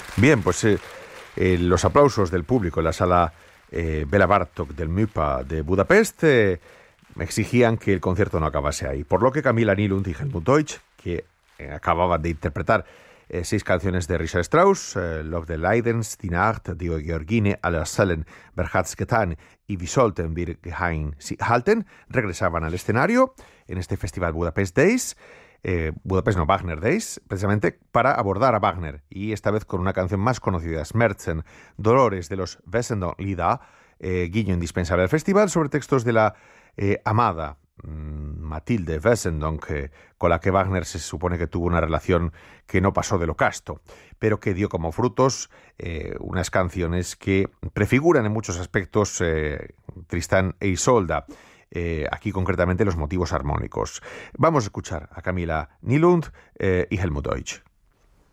Bien, pues los aplausos del público en la sala Bela Bartók del MUPA de Budapest exigían que el concierto no acabase ahí. Por lo que Camilla Nylund y Helmut Deutsch, que acababan de interpretar 6 canciones de Richard Strauss, Love the Leidens, Die Nacht, Die Georgine, Aller Sälen, Wer hat's getan y Wie sollten wir geheim sie halten, regresaban al escenario en este festival Budapest Days, Wagner Days, precisamente para abordar a Wagner, y esta vez con una canción más conocida, Schmerzen, Dolores de los Wesendonck Lieder, guiño indispensable al festival, sobre textos de la amada Mathilde Wesendonck, con la que Wagner se supone que tuvo una relación que no pasó de lo casto, pero que dio como frutos unas canciones que prefiguran en muchos aspectos Tristán e Isolda. Aquí concretamente los motivos armónicos. Vamos a escuchar a Camilla Nylund y Helmut Deutsch.